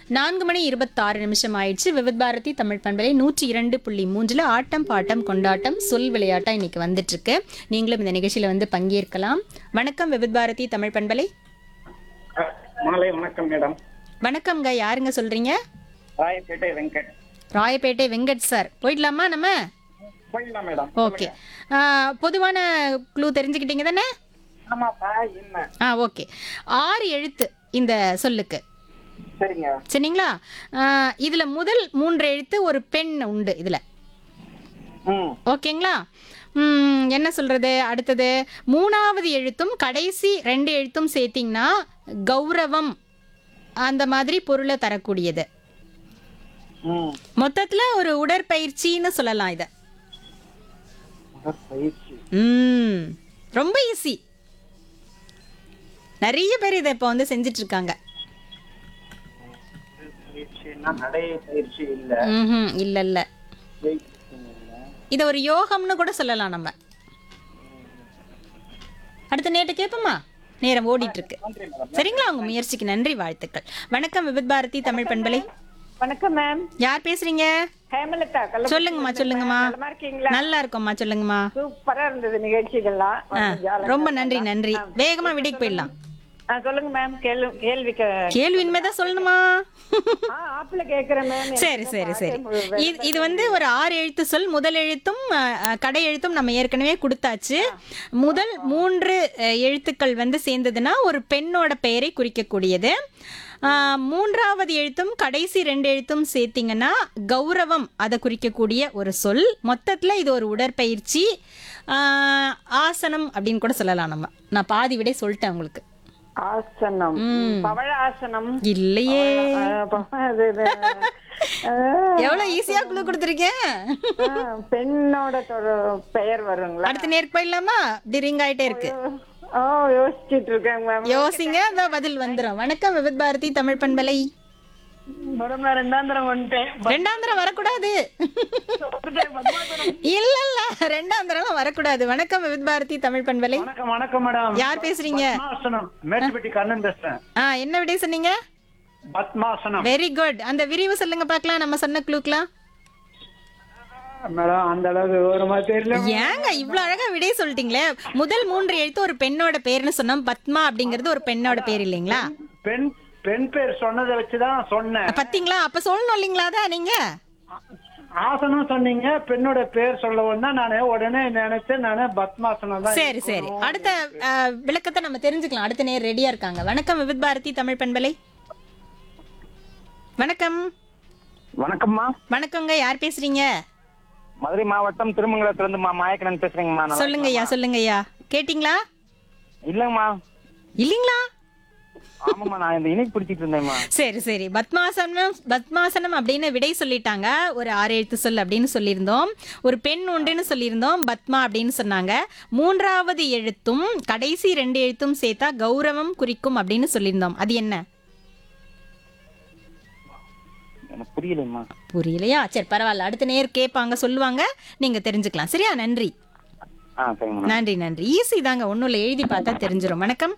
4:26 ஆயிடுச்சு. விவித் பாரதி தமிழ் பண்பலை 102.3 ஆட்டம் பாட்டம் கொண்டாட்டம் சொல் விளையாட்டா இன்னைக்கு வந்துட்டு இருக்கு. நீங்களும் இந்த நிகழ்ச்சியில வந்து பங்கேற்கலாம். வணக்கம் விவித் பாரதி தமிழ் பண்பலை. மாலை வணக்கம் மேடம். வணக்கம்ங்க, யாருங்க சொல்றீங்க? ராயப்பேட்டை வெங்கட். ராயப்பேட்டை வெங்கட் சார். போயிடலாமா நம்ம? போயிடலாம் மேடம். ஓகே. பொதுவான க்ளூ தெரிஞ்சுக்கிட்டீங்க தானே? ஆமாப்பா என்ன? ஓகே. 6 எழுத்து இந்த சொல்லுக்கு. சரிங்க. சரிங்களா? இதுல முதல் 3 எழுத்து ஒரு பெண் உண்டு இதுல. ஓகேங்களா? என்ன சொல்றது? அடுத்தது 3வது எழுத்தும் கடைசி 2 எழுத்தும் சேர்த்தீங்கன்னா கௌரவம் அந்த மாதிரி பொருளை தரக்கூடியது. மொத்தத்துல ஒரு உடற்பயிற்சின்னு சொல்லலாம் இத. ரொம்ப ஈஸி. நிறைய பேர் இதை இப்போ வந்து செஞ்சிட்டு இருக்காங்க. இல்ல இல்ல, இத ஒரு யோகம்னு கூட சொல்லலாம் நம்ம. அடுத்த நேட்டு கேட்போமா? நேரம் ஓடிட்டு இருக்கு. சரிங்களா? உங்க முயற்சிக்கு நன்றி, வாழ்த்துக்கள். வணக்கம் விவித் பாரதி தமிழ் பண்பலை. வணக்கம் மேம். யார் பேசுறீங்க? ஹேமலதா. சொல்லுங்கம்மா சொல்லுங்கம்மா. நல்லா இருக்கோம்மா, சொல்லுங்கம்மா. சூப்பரா இருந்தது நிகழ்ச்சிகள்லாம். ரொம்ப நன்றி நன்றி. வேகமா விடைக்கு போயிடலாம். சொல்லுங்க மேம். கேள்வி இனிமேதான் சொல்லணுமா? ஆப்ல கேக்குறேன் மேம். சரி சரி சரி. இது வந்து ஒரு 6 எழுத்து சொல். முதல் எழுத்தும் கடை எழுத்தும் நம்ம ஏற்கனவே கொடுத்தாச்சு. முதல் 3 எழுத்துக்கள் வந்து சேர்ந்ததுன்னா ஒரு பெண்ணோட பெயரை குறிக்கக்கூடியது. 3வது எழுத்தும் கடைசி 2 எழுத்தும் சேர்த்தீங்கன்னா கௌரவம் அதை குறிக்கக்கூடிய ஒரு சொல். மொத்தத்துல இது ஒரு உடற்பயிற்சி, ஆசனம் அப்படின்னு கூட சொல்லலாம் நம்ம. நான் பாதி விடை சொல்லிட்டேன் உங்களுக்கு. ஆசனம், பவழ ஆசனம் இல்லையே. எவ்வளவு ஈஸியா குழு கொடுத்துருக்கேன். பெண்ணோட பெயர் வருங்களா? அடுத்த நேருக்கு போயிடலாமா? இப்படி ரிங் ஆயிட்டே இருக்கு. யோசிச்சுட்டு இருக்கேன் மேம். யோசிங்க, அதான் பதில் வந்துடும். வணக்கம் விவித் பாரதி தமிழ் பண்பலை. ரெண்டாந்திரம் வரக்கூடாது. இல்ல இல்ல, ரெண்டாந்திரம் வரக்கூடாது. வணக்கம் விவித் பாரதி தமிழ் பண்பலை. வணக்கம் மேடம். யார் பேசுறீங்க? மேட்டுப்பட்டி கண்ணன் பேசுறேன். என்ன விடை சொன்னீங்க? பத்மாசனம். Very good. அந்த விரிவு சொல்லுங்க பார்க்கலாம், நம்ம சொன்ன க்ளூக்லாம். மேடம் அந்த அளவுக்கு விவரமா தெரியல. ஏங்க இவ்வளவு அழகா விடை சொல்லிட்டீங்களே. முதல் 3 எழுத்து ஒரு பெண்ணோட பேர்னு சொன்னோம். பத்மா அப்படிங்கிறது ஒரு பெண்ணோட பேர் இல்லைங்களா? பெண் பேர் சொன்னதை வச்சுதான் சொன்னேன். பாத்தீங்களா? அப்ப சொல்லணும் இல்லைங்களா? தான் நீங்க ஆசனம் சொன்னீங்க, பெண்ணோட பேர் சொல்லவும் தான் நான் உடனே நினைச்சேன் நானே பத்மாசனம் தான். சரி சரி. அடுத்த விளக்கத்தை நம்ம தெரிஞ்சுக்கலாம். அடுத்த நேரம் ரெடியா இருக்காங்க. வணக்கம் விவித் பாரதி தமிழ் பண்பலை. வணக்கம். வணக்கம்மா. வணக்கங்க, யார் பேசுறீங்க? மதுரை மாவட்டம் திருமங்கலத்திலிருந்து மாயக்கண்ணன் பேசுறேங்கம்மா. சொல்லுங்க ஐயா, சொல்லுங்க ஐயா. கேட்டீங்களா? இல்லங்கம்மா. இல்லீங்களா? ஆமாம்மா, நான் இந்த இணைப்பு பிடிச்சிட்டு இருந்தேன்மா. சரி சரி. பத்மாசனம் அப்படின்னு விடை சொல்லிட்டாங்க. ஒரு 6 எழுத்து சொல் அப்படின்னு சொல்லியிருந்தோம். ஒரு பெண் ஒன்றுன்னு சொல்லியிருந்தோம். பத்மா அப்படின்னு சொன்னாங்க. 3வது எழுத்தும் கடைசி 2 எழுத்தும் சேர்த்தா கௌரவம் குறிக்கும் அப்படின்னு சொல்லியிருந்தோம். அது என்ன? புரியலைம்மா. புரியலையா? சரி பரவாயில்ல. அடுத்த நேர் கேட்பாங்க, சொல்லுவாங்க, நீங்க தெரிஞ்சுக்கலாம். சரியா? நன்றி. நன்றி நன்றி. ஈஸி தாங்க, ஒன்னும் இல்லை, எழுதி பார்த்தா தெரிஞ்சிடும். வணக்கம்.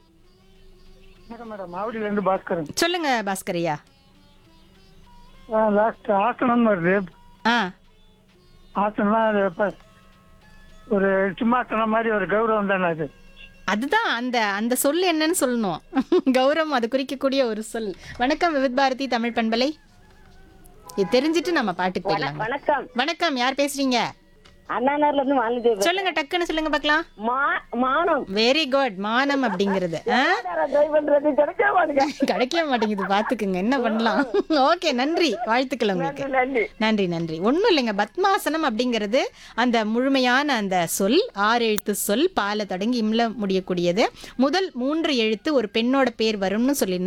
சொல்லுங்க பாஸ்கரையா. ஆசனம் வருது. ஆசனம் ஒரு சிம்மாசனம் மாதிரி ஒரு கௌரவம் தானே அது? அதுதான் அந்த சொல் என்னன்னு சொல்லணும். கௌரவம் அது குறிக்கக்கூடிய ஒரு சொல். வணக்கம் விவித் பாரதி தமிழ் பண்பலை. இது தெரிஞ்சிட்டு நம்ம பாட்டுக்கு போயிடலாம். வணக்கம். வணக்கம், யார் பேசுறீங்க? அண்ணாநகர்ல இருந்து வாலிதே. சொல்லுங்க, டக்குன்னு சொல்லுங்க பார்க்கலாம். மானம். Very good. மானம் அப்படிங்கிறது கிடைக்க மாட்டேங்குது. பாத்துக்குங்க, என்ன பண்ணலாம். ஓகே, நன்றி, வாழ்த்துக்கள் உங்களுக்கு. நன்றி நன்றி. ஒண்ணும் இல்லைங்க, பத்மாசனம் அப்படிங்கிறது அந்த முழுமையான அந்த சொல் 6 எழுத்து சொல். பால தொடங்கி இம்ல முடியக்கூடியது. முதல் 3 எழுத்து ஒரு பெண்ணோட பேர் வரும்னு சொல்லி